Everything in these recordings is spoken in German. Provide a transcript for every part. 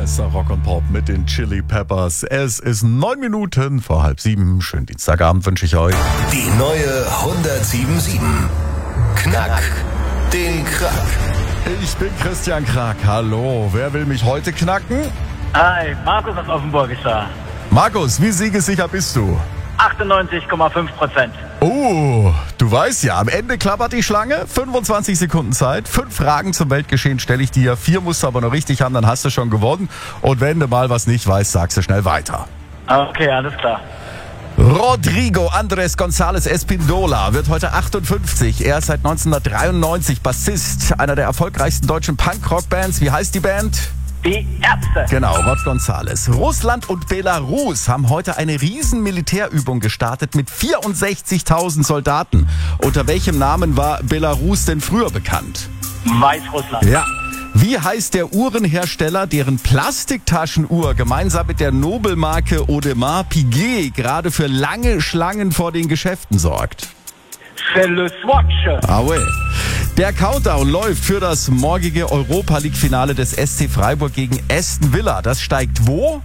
Bester Rock und Pop mit den Chili Peppers. Es ist 9 Minuten vor 6:30. Schönen Dienstagabend wünsche ich euch. Die neue 107.7. Knack den Krack. Ich bin Christian Krack. Hallo, wer will mich heute knacken? Hi, Markus aus Offenburg ist da. Markus, wie siegessicher bist du? 98,5%. Oh, du weißt ja, am Ende klappert die Schlange. 25 Sekunden Zeit. 5 Fragen zum Weltgeschehen stelle ich dir. 4 musst du aber noch richtig haben, dann hast du schon gewonnen. Und wenn du mal was nicht weißt, sagst du schnell weiter. Okay, alles klar. Rodrigo Andrés González Espíndola wird heute 58. Er ist seit 1993 Bassist einer der erfolgreichsten deutschen Punk-Rock-Bands. Wie heißt die Band? Die Ärzte. Genau, Rod González. Russland und Belarus haben heute eine riesen Militärübung gestartet mit 64.000 Soldaten. Unter welchem Namen war Belarus denn früher bekannt? Weißrussland. Ja. Wie heißt der Uhrenhersteller, deren Plastiktaschenuhr gemeinsam mit der Nobelmarke Audemars Piguet gerade für lange Schlangen vor den Geschäften sorgt? C'est le Swatch. Ah ouais. Der Countdown läuft für das morgige Europa-League-Finale des SC Freiburg gegen Aston Villa. Das steigt wo?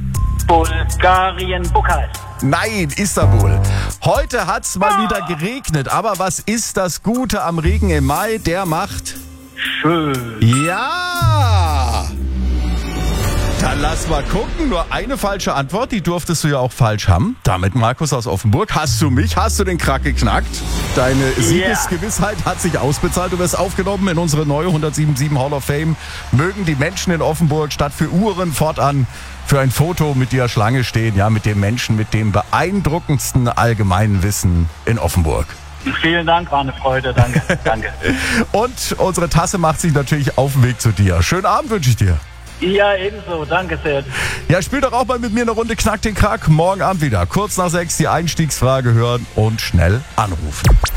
Bulgarien, Bukarest. Nein, Istanbul. Heute hat's mal wieder geregnet. Aber was ist das Gute am Regen im Mai? Der macht... Schön. Ja! Dann lass mal gucken. Nur eine falsche Antwort, die durftest du ja auch falsch haben. Damit, Markus aus Offenburg, hast du den Krack geknackt. Deine Siegesgewissheit hat sich ausbezahlt. Du wirst aufgenommen in unsere neue 107.7 Hall of Fame. Mögen die Menschen in Offenburg statt für Uhren fortan für ein Foto mit dir Schlange stehen. Ja, mit dem Menschen mit dem beeindruckendsten allgemeinen Wissen in Offenburg. Vielen Dank, war eine Freude. Danke, danke. Und unsere Tasse macht sich natürlich auf den Weg zu dir. Schönen Abend wünsche ich dir. Ja, ebenso. Danke sehr. Ja, spiel doch auch mal mit mir eine Runde Knack den Krack. Morgen Abend wieder. Kurz nach 6 die Einstiegsfrage hören und schnell anrufen.